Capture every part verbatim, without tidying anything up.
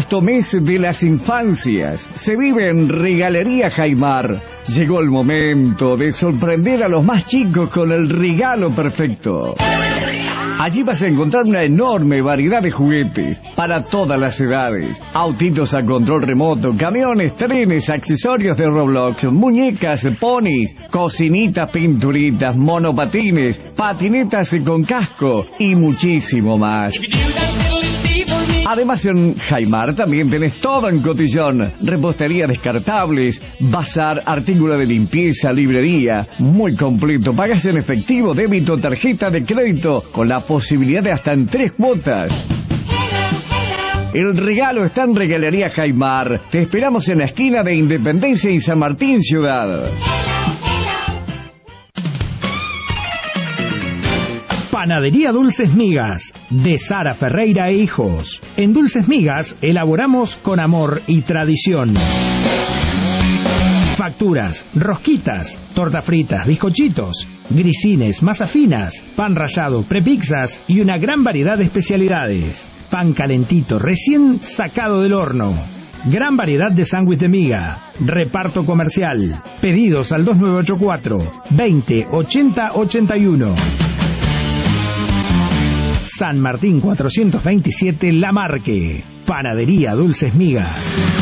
sexto mes de las infancias se vive en Regalería Jaimar. Llegó el momento de sorprender a los más chicos con el regalo perfecto. Allí vas a encontrar una enorme variedad de juguetes para todas las edades. Autitos a control remoto, camiones, trenes, accesorios de Roblox, muñecas, ponis, cocinitas, pinturitas, monopatines, patinetas con casco y muchísimo más. Además, en Jaimar también tenés todo en cotillón: repostería, descartables, bazar, artículos de limpieza, librería. Muy completo. Pagas en efectivo, débito, tarjeta de crédito, con la posibilidad de hasta en tres cuotas. El regalo está en Regalería Jaimar. Te esperamos en la esquina de Independencia y San Martín, Ciudad. Panadería Dulces Migas, de Sara Ferreira e Hijos. En Dulces Migas elaboramos con amor y tradición. Facturas, rosquitas, tortas fritas, bizcochitos, grisines, masa finas, pan rallado, prepizzas y una gran variedad de especialidades. Pan calentito, recién sacado del horno. Gran variedad de sándwich de miga. Reparto comercial. Pedidos al dos nueve ocho cuatro, veinte, ochenta, ochenta y uno. San Martín cuatrocientos veintisiete, La Marque. Panadería Dulces Migas.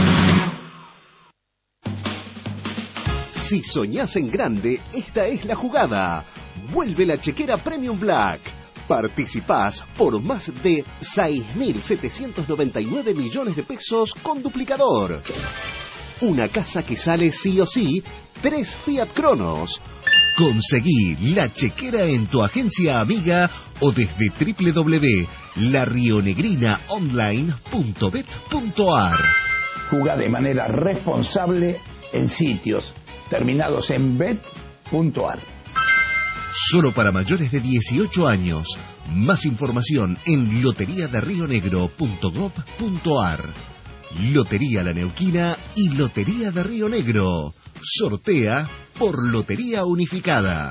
Si soñás en grande, esta es la jugada. Vuelve la chequera Premium Black. Participás por más de seis mil setecientos noventa y nueve millones de pesos con duplicador. Una casa que sale sí o sí, tres Fiat Cronos. Conseguí la chequera en tu agencia amiga o desde doble u doble u doble u punto la rionegrina online punto bet punto ar. Jugá de manera responsable en sitios terminados en bet punto ar. Solo para mayores de dieciocho años. Más información en lotería de río negro punto gob punto ar. Lotería La Neuquina y Lotería de Río Negro. Sortea por Lotería Unificada.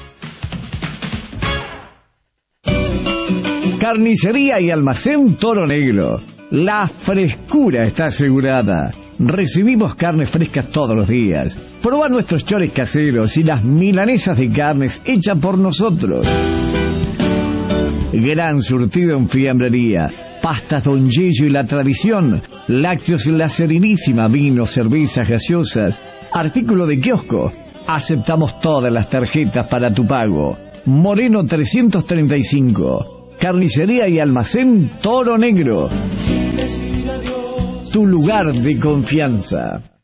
Carnicería y almacén Toro Negro. La frescura está asegurada. Recibimos carnes frescas todos los días. Probá nuestros chores caseros y las milanesas de carnes hechas por nosotros. Gran surtido en fiambrería. Pastas Don Gillo y la tradición. Lácteos La Serenísima, vinos, cervezas, gaseosas. Artículo de kiosco. Aceptamos todas las tarjetas para tu pago. Moreno trescientos treinta y cinco. Carnicería y almacén Toro Negro. Tu lugar de confianza.